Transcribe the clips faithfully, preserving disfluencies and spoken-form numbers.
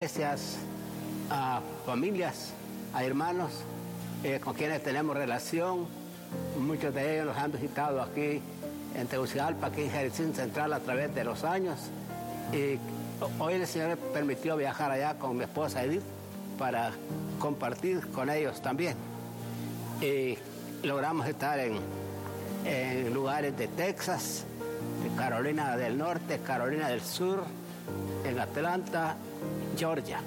iglesias, a familias, a hermanos eh, con quienes tenemos relación. Muchos de ellos nos han visitado aquí en Tegucigalpa, aquí en Jericín Central, a través de los años. Y hoy el Señor me permitió viajar allá con mi esposa Edith para compartir con ellos también. Y logramos estar en, en lugares de Texas, de Carolina del Norte, Carolina del Sur, en Atlanta, Georgia.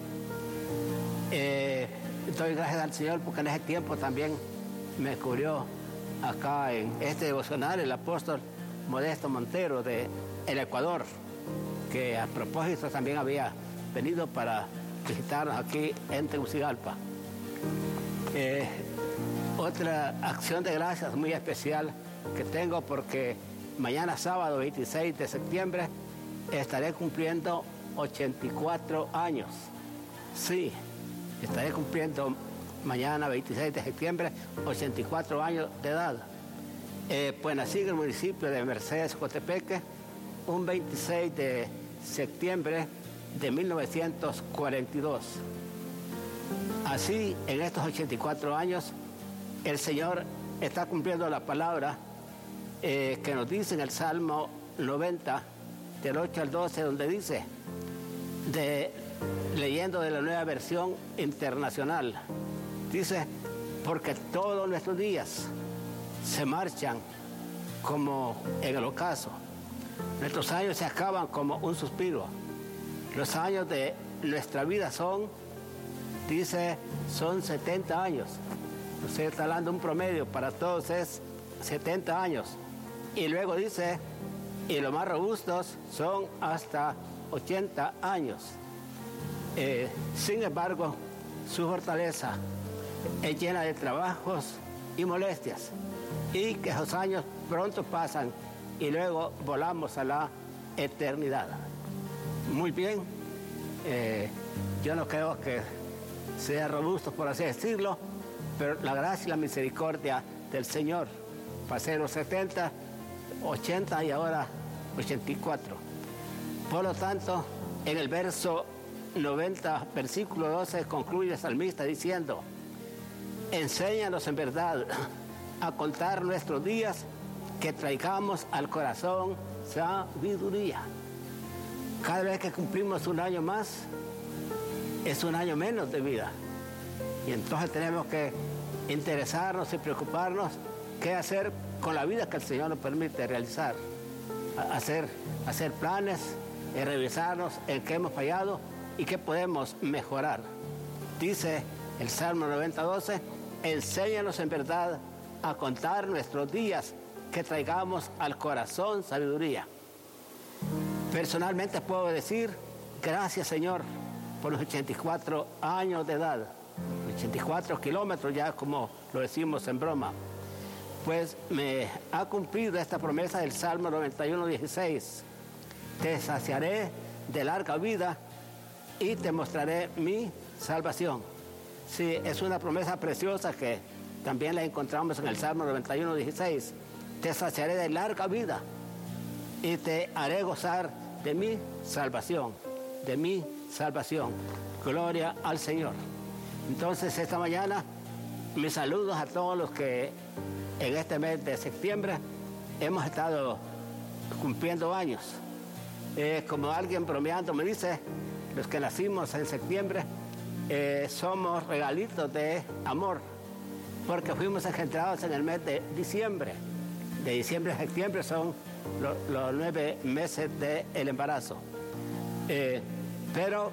Eh, doy gracias al Señor porque en ese tiempo también me cubrió acá en este devocional el apóstol Modesto Montero de el Ecuador, que a propósito también había venido para visitarnos aquí en Tegucigalpa. Eh, otra acción de gracias muy especial que tengo porque mañana sábado veintiséis de septiembre estaré cumpliendo ochenta y cuatro años. Sí, estaré cumpliendo mañana veintiséis de septiembre ochenta y cuatro años de edad. Eh, pues nací en el municipio de Mercedes, Cotepeque, un veintiséis de septiembre de mil novecientos cuarenta y dos. Así, en estos ochenta y cuatro años, el Señor está cumpliendo la palabra eh, que nos dice en el Salmo noventa, del ocho al doce, donde dice, de, leyendo de la Nueva Versión Internacional, dice, porque todos nuestros días se marchan como en el ocaso. Nuestros años se acaban como un suspiro. Los años de nuestra vida son, dice, son setenta años. Usted está hablando de un promedio, para todos es setenta años. Y luego dice, y los más robustos son hasta ochenta años. Eh, sin embargo, su fortaleza es llena de trabajos y molestias, y que esos años pronto pasan y luego volamos a la eternidad. Muy bien, eh, yo no creo que sea robusto, por así decirlo, pero la gracia y la misericordia del Señor, pasé los setenta, ochenta y ahora ochenta y cuatro. Por lo tanto, en el verso noventa, versículo doce, concluye el salmista diciendo, enséñanos en verdad a contar nuestros días, que traigamos al corazón sabiduría. Cada vez que cumplimos un año más, es un año menos de vida. Y entonces tenemos que interesarnos y preocuparnos qué hacer con la vida que el Señor nos permite realizar. Hacer, hacer planes, y revisarnos en qué hemos fallado y qué podemos mejorar. Dice el Salmo noventa, doce, enséñanos en verdad a contar nuestros días, que traigamos al corazón sabiduría. Personalmente puedo decir, gracias Señor por los ochenta y cuatro años de edad, ochenta y cuatro kilómetros ya como lo decimos en broma, pues me ha cumplido esta promesa del Salmo noventa y uno, dieciséis, te saciaré de larga vida y te mostraré mi salvación. Sí, es una promesa preciosa que también la encontramos en el Salmo noventa y uno, dieciséis. Te saciaré de larga vida y te haré gozar de mi salvación, de mi salvación. Gloria al Señor. Entonces, esta mañana, mis saludos a todos los que en este mes de septiembre hemos estado cumpliendo años. Eh, como alguien bromeando me dice, los que nacimos en septiembre eh, somos regalitos de amor, porque fuimos engendrados en el mes de diciembre. De diciembre a septiembre son lo, los nueve meses del embarazo. Eh, pero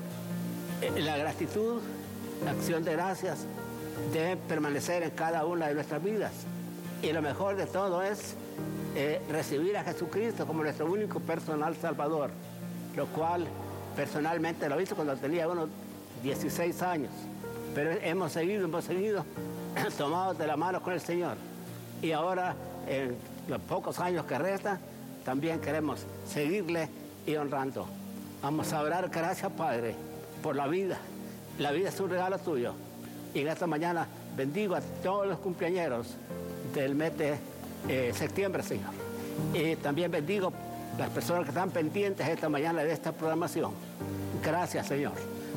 eh, la gratitud, la acción de gracias debe permanecer en cada una de nuestras vidas. Y lo mejor de todo es eh, recibir a Jesucristo como nuestro único personal Salvador, lo cual personalmente lo hice cuando tenía unos dieciséis años. Pero hemos seguido, hemos seguido tomados de la mano con el Señor. Y ahora, en los pocos años que restan, también queremos seguirle y honrando. Vamos a orar, gracias Padre, por la vida. La vida es un regalo tuyo. Y en esta mañana bendigo a todos los cumpleañeros del mes de eh, septiembre, Señor. Y también bendigo las personas que están pendientes esta mañana de esta programación. Gracias, Señor.